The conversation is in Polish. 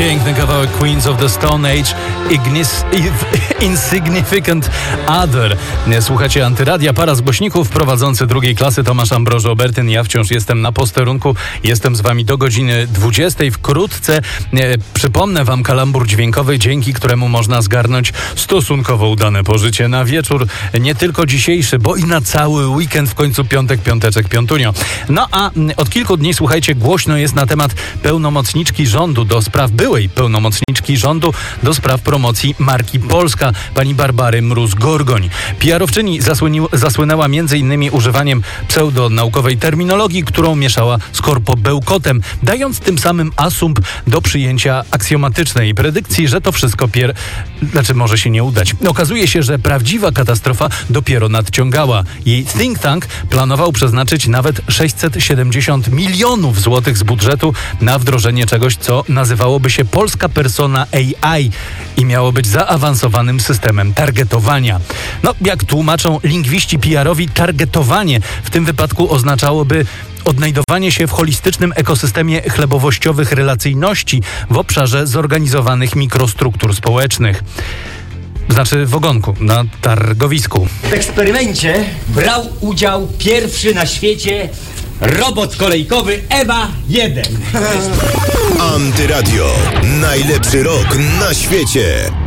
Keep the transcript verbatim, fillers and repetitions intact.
Piękny kawałek Queens of the Stone Age, Ignis, Insignificant Other. Słuchacie Antyradia, para z głośników, prowadzący drugiej klasy Tomasz Ambroży-Obertyn. Ja wciąż jestem na posterunku, jestem z wami do godziny dwudziestej. Wkrótce e, przypomnę wam kalambur dźwiękowy, dzięki któremu można zgarnąć stosunkowo udane pożycie na wieczór, nie tylko dzisiejszy, bo i na cały weekend, w końcu piątek, piąteczek, piątunio. No a od kilku dni, słuchajcie, głośno jest na temat pełnomocniczki rządu do spraw, byłej pełnomocniczki rządu do spraw promocji marki Polska, pani Barbary Mróz-Gorgoń. P R owczyni zasłynił, zasłynęła między innymi używaniem pseudonaukowej terminologii, którą mieszała z korpobełkotem, dając tym samym asumpt do przyjęcia aksjomatycznej predykcji, że to wszystko pier... znaczy może się nie udać. Okazuje się, że prawdziwa katastrofa dopiero nadciągała. Jej think tank planował przeznaczyć nawet sześćset siedemdziesiąt milionów złotych z budżetu na wdrożenie czegoś, co nazywałoby się Polska Persona A I i miało być zaawansowanym systemem targetowania. No, jak tłumaczą lingwiści P R-owi, targetowanie w tym wypadku oznaczałoby odnajdowanie się w holistycznym ekosystemie chlebowościowych relacyjności w obszarze zorganizowanych mikrostruktur społecznych. Znaczy w ogonku, na targowisku. W eksperymencie brał udział pierwszy na świecie robot kolejkowy Ewa jeden. Antyradio. Najlepszy rok na świecie.